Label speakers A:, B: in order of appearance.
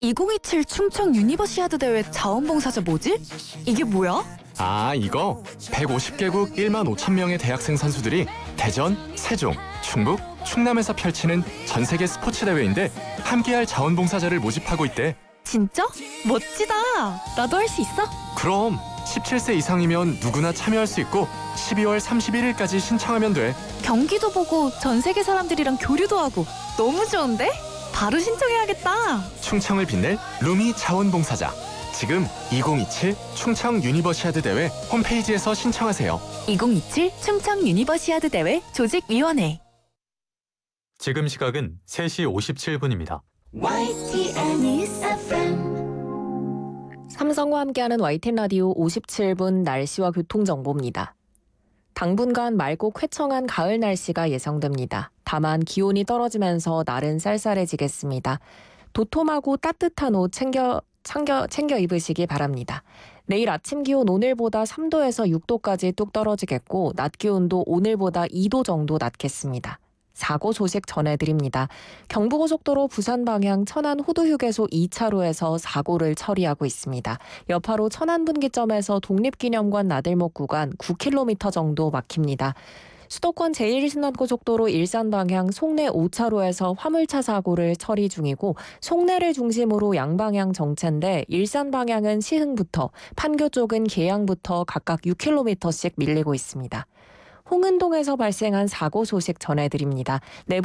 A: 2027 충청 유니버시아드 대회 자원봉사자 뭐지? 이게 뭐야?
B: 아, 이거 150개국 1만 5천 명의 대학생 선수들이 대전, 세종, 충북, 충남에서 펼치는 전 세계 스포츠 대회인데 함께할 자원봉사자를 모집하고 있대.
A: 진짜? 멋지다. 나도 할 수 있어?
B: 그럼 17세 이상이면 누구나 참여할 수 있고 12월 31일까지 신청하면 돼.
A: 경기도 보고 전 세계 사람들이랑 교류도 하고 너무 좋은데? 바로 신청해야겠다.
B: 충청을 빛낼 루미 자원봉사자. 지금 2027 충청 유니버시아드 대회 홈페이지에서 신청하세요.
A: 2027 충청 유니버시아드 대회 조직위원회.
C: 지금 시각은 3시 57분입니다.
D: YTN News FM.
E: 삼성과 함께하는 YTN 라디오 57분 날씨와 교통정보입니다. 당분간 맑고 쾌청한 가을 날씨가 예상됩니다. 다만 기온이 떨어지면서 날은 쌀쌀해지겠습니다. 도톰하고 따뜻한 옷 챙겨 입으시기 바랍니다. 내일 아침 기온 오늘보다 3도에서 6도까지 뚝 떨어지겠고 낮 기온도 오늘보다 2도 정도 낮겠습니다. 사고 소식 전해드립니다. 경부고속도로 부산 방향 천안 호두휴게소 2차로에서 사고를 처리하고 있습니다. 여파로 천안 분기점에서 독립기념관 나들목 구간 9km 정도 막힙니다. 수도권 제1순환고속도로 일산 방향 송내 5차로에서 화물차 사고를 처리 중이고 송내를 중심으로 양방향 정체인데 일산 방향은 시흥부터 판교 쪽은 계양부터 각각 6km씩 밀리고 있습니다. 홍은동에서 발생한 사고 소식 전해드립니다.